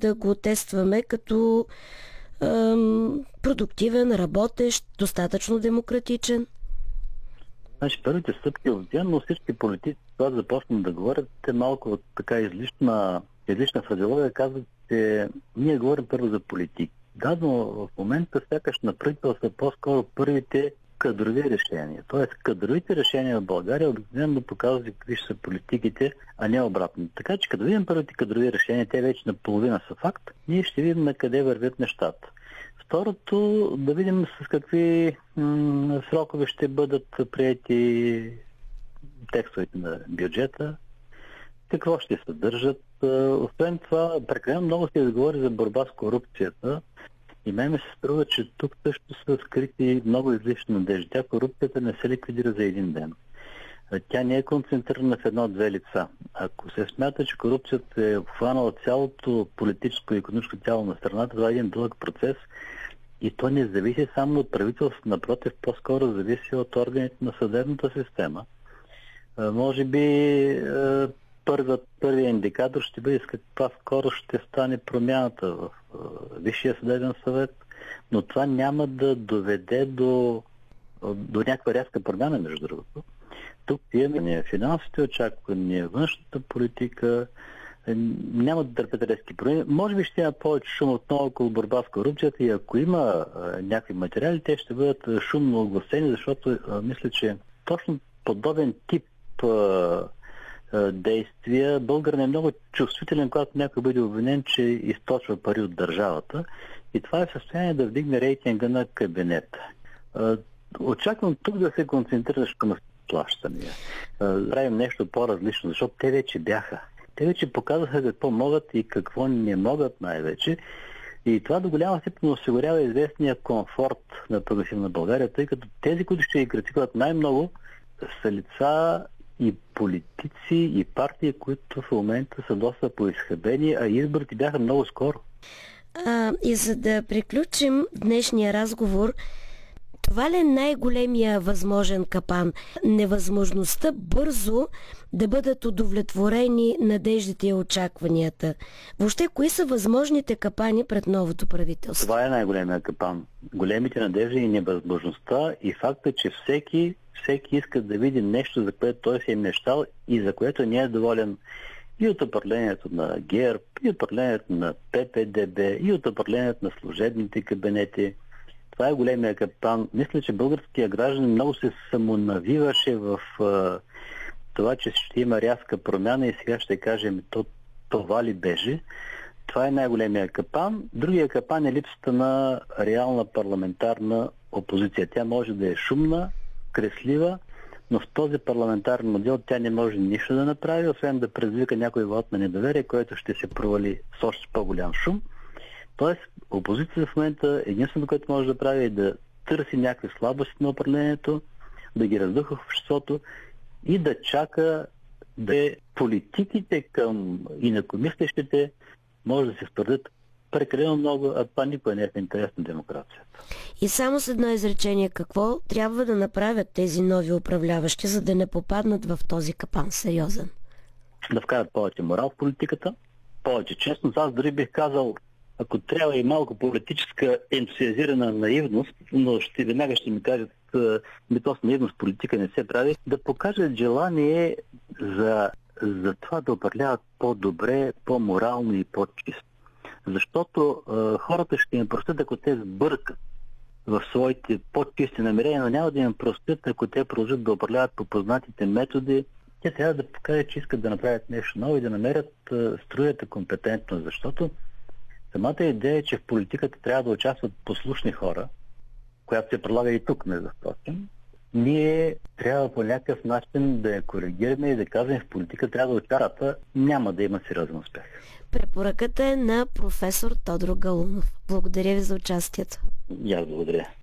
да го тестваме като продуктивен, работещ, достатъчно демократичен? Значи първите стъпки но всички политици това започнат да говорят. Те малко от така излишна фразеология казват, че ние говорим първо за политики. Да, но в момента сякаш на правителство са по-скоро първите кадрови решения. Тоест кадровите решения в България обикновено показват какви ще са политиките, а не обратно. Така че като видим първите кадрови решения, те вече наполовина са факт, ние ще видим на къде вървят нещата. Второто, да видим с какви срокове ще бъдат приети текстовете на бюджета, какво ще съдържат. Освен това, прекалено много се изговори за борба с корупцията и мен ми се струва, че тук също са скрити много излишни надежди. Тя корупцията не се ликвидира за един ден. Тя не е концентрирана в едно-две лица. Ако се смята, че корупцията е обхванала цялото политическо и икономическо тяло на страната, това е един дълъг процес и то не зависи само от правителството, напротив, по-скоро зависи от органите на съдебната система. Може би първият индикатор ще бъде с каква скоро ще стане промяната в Висшия съдебен съвет, но това няма да доведе до някаква рязка промяна, между другото. Тук имаме финансовите очаквания, външната политика, няма да търпят резки промени. Може би ще има повече шум отново около борба с корупцията и ако има някакви материали, те ще бъдат шумно огласени, защото мисля, че точно подобен тип действия българин е много чувствителен, когато някой бъде обвинен, че източва пари от държавата и това е в състояние да вдигне рейтинга на кабинета. Очаквам тук да се концентрираш към плащания. Правим нещо по-различно, защото те вече бяха. Те вече показаха какво могат и какво не могат най-вече. И това до голяма степен осигурява известния комфорт на прогресивна България, тъй като тези, които ще ги критикуват най-много, са лица и политици, и партии, които в момента са доста поизхабени, а изборите бяха много скоро. И за да приключим днешния разговор, това ли е най-големия възможен капан? Невъзможността бързо да бъдат удовлетворени надеждите и очакванията. Въобще, кои са възможните капани пред новото правителство? Това е най-големия капан. Големите надежди и невъзможността и факта, че всеки иска да види нещо, за което той си е мечтал и за което не е доволен и от управлението на ГЕРБ, и от управлението на ППДБ, и от управлението на служебните кабинети. Това е големия капан. Мисля, че българския граждан много се самонавиваше в това, че ще има рязка промяна и сега ще кажем това ли беше. Това е най-големия капан. Другия капан е липсата на реална парламентарна опозиция. Тя може да е шумна, креслива, но в този парламентарен модел тя не може нищо да направи, освен да предизвика някой вот на недоверие, което ще се провали с още по-голям шум. Тоест, опозицията в момента единственото, което може да прави е да търси някакви слабости на управлението, да ги раздуха в обществото и да чака да политиките към инакомислещите може да се втвърдят прекалено много, а това никой не е в интерес на демокрацията. И само с едно изречение, какво трябва да направят тези нови управляващи, за да не попаднат в този капан сериозен? Да вкарат повече морал в политиката, повече честност. Аз дори бих казал, ако трябва и малко политическа ентусиазирана наивност, но веднага ще ми кажат, то с наивност политика не се прави, да покажат желание за това да управляват по-добре, по-морално и по-чисто. Защото хората ще им простят, ако те сбъркат в своите по-чисти намерения, но няма да им простят, ако те продължат да управляват по познатите методи. Те трябва да покажат, че искат да направят нещо ново и да намерят струята компетентност, защото самата идея е, че в политиката трябва да участват послушни хора, която се прилага и тук, между прочим. Ние трябва по някакъв начин да я коригираме и да кажем, в политика трябва да участват, няма да има сериозен успех. Препоръката е на професор Тодор Галунов. Благодаря ви за участието. И аз благодаря.